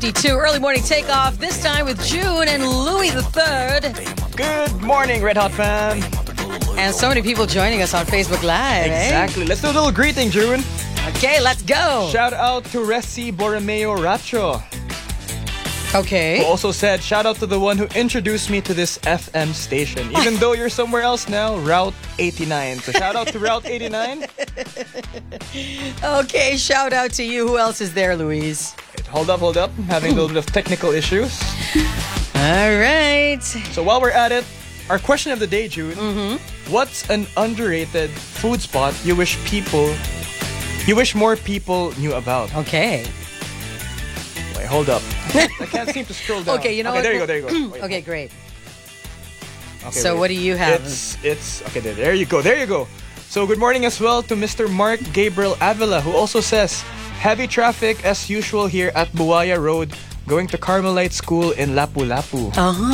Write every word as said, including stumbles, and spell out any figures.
fifty-two. Early morning takeoff, this time with June and Louis the Third. Good morning, Red Hot fam. And so many people joining us on Facebook Live, Exactly. eh? Let's do a little greeting, June. Okay, let's go. Shout out to Resi Borromeo Racho, Okay. who also said, shout out to the one who introduced me to this F M station. Even though you're somewhere else now, Route eighty-nine. So shout out to Route eighty-nine. Okay, shout out to you. Who else is there, Louise? Wait, hold up, hold up. I'm having a little bit of technical issues. All right. So while we're at it, our question of the day, June. Mm-hmm. What's an underrated food spot you wish people, you wish more people knew about? Okay. Wait, hold up. I can't seem to scroll down. Okay, you know okay, what? there you go, there you go. Wait, Okay, great. okay, So wait. what do you have? It's, it's, okay, there, there you go, there you go. So good morning as well to Mister Mark Gabriel Avila, who also says, heavy traffic as usual here at Buaya Road, going to Carmelite School in Lapu-Lapu. Uh-huh.